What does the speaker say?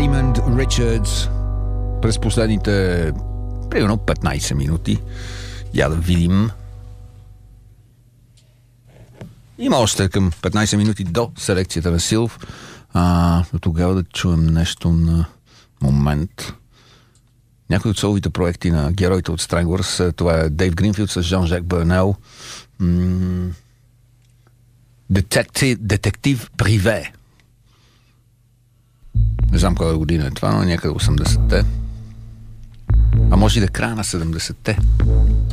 Реймънд Ричардс през последните примерно 15 минути. Я да видим. Има още към 15 минути до селекцията на Силв. До тогава да чуем нещо на момент. Някои от соловите проекти на героите от Stranglers. Това е Дейв Гринфилд с Жан-Жак Бърнел. Детектив Приве. Не знам коя година е това, но някъде 80-те. А може и да края на 70-те.